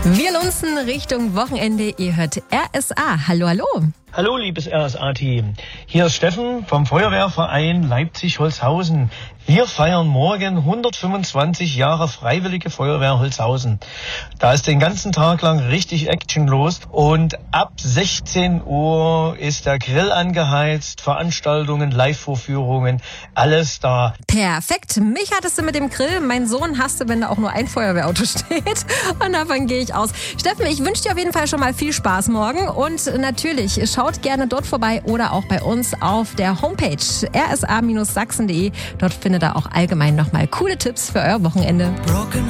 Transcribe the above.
Wir lunzen Richtung Wochenende. Ihr hört RSA. Hallo, hallo. Hallo, liebes RSA-Team. Hier ist Steffen vom Feuerwehrverein Leipzig-Holzhausen. Wir feiern morgen 125 Jahre Freiwillige Feuerwehr Holzhausen. Da ist den ganzen Tag lang richtig Action los und ab 16 Uhr ist der Grill angeheizt, Veranstaltungen, Live-Vorführungen, alles da. Perfekt. Mich hattest du mit dem Grill, mein Sohn hasst du, wenn da auch nur ein Feuerwehrauto steht. Und davon gehe ich aus. Steffen, ich wünsche dir auf jeden Fall schon mal viel Spaß morgen und natürlich schaut gerne dort vorbei oder auch bei uns auf der Homepage rsa-sachsen.de. Dort findet ihr auch allgemein nochmal coole Tipps für euer Wochenende.